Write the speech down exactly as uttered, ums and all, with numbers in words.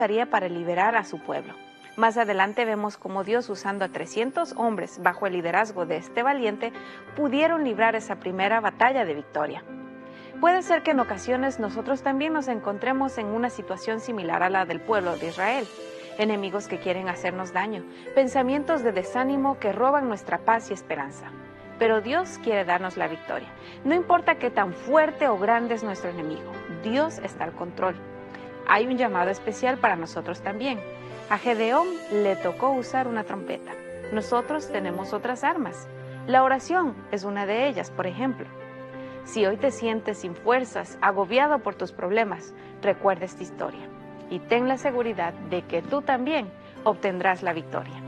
usaría para liberar a su pueblo. Más adelante vemos cómo Dios, usando a trescientos hombres bajo el liderazgo de este valiente, pudieron librar esa primera batalla de victoria. Puede ser que en ocasiones nosotros también nos encontremos en una situación similar a la del pueblo de Israel. Enemigos que quieren hacernos daño, pensamientos de desánimo que roban nuestra paz y esperanza. Pero Dios quiere darnos la victoria. No importa qué tan fuerte o grande es nuestro enemigo, Dios está al control. Hay un llamado especial para nosotros también. A Gedeón le tocó usar una trompeta. Nosotros tenemos otras armas. La oración es una de ellas, por ejemplo. Si hoy te sientes sin fuerzas, agobiado por tus problemas, recuerda esta historia y ten la seguridad de que tú también obtendrás la victoria.